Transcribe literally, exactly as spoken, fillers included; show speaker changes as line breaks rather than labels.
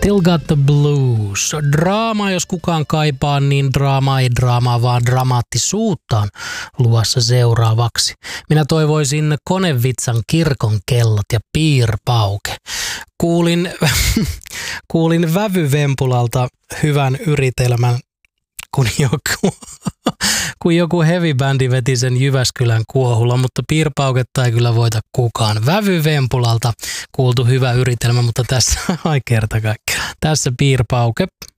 Still Got the Blues. Draamaa, jos kukaan kaipaa, niin draamaa ei draamaa, vaan dramaattisuutta on luvassa seuraavaksi. Minä toivoisin Konevitsan kirkon kellot ja piirpauke. Kuulin, kuulin Vävy-Vempulalta hyvän yritelmän, kun joku, kun joku heavy-bändi veti sen Jyväskylän kuohulla, mutta piirpauketta ei kyllä voita kukaan. Vävy-Vempulalta kuultu hyvä yritelmä, mutta tässä ai kerta kaikkiaan. Tässä piirpauke.